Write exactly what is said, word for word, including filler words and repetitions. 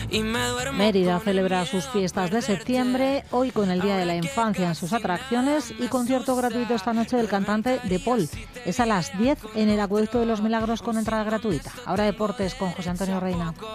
Mérida celebra sus fiestas de septiembre, hoy con el Día de la Infancia en sus atracciones y concierto gratuito esta noche del cantante De Paul. Es a las diez en el Acueducto de los Milagros con entrada gratuita. Ahora deportes con José Antonio Reina.